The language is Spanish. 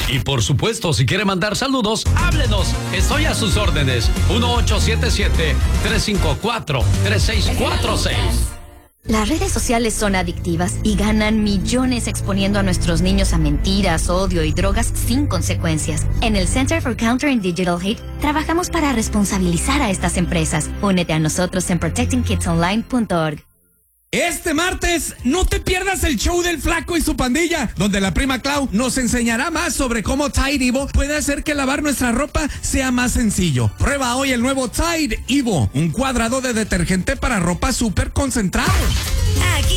Y por supuesto, si quiere mandar saludos, háblenos. Estoy a sus órdenes. 1877-354-3646. Las redes sociales son adictivas y ganan millones exponiendo a nuestros niños a mentiras, odio y drogas sin consecuencias. En el Center for Countering Digital Hate trabajamos para responsabilizar a estas empresas. Únete a nosotros en protectingkidsonline.org. Este martes, no te pierdas el show del Flaco y su pandilla, donde la prima Clau nos enseñará más sobre cómo Tide Evo puede hacer que lavar nuestra ropa sea más sencillo. Prueba hoy el nuevo Tide Evo, un cuadrado de detergente para ropa súper concentrado. Aquí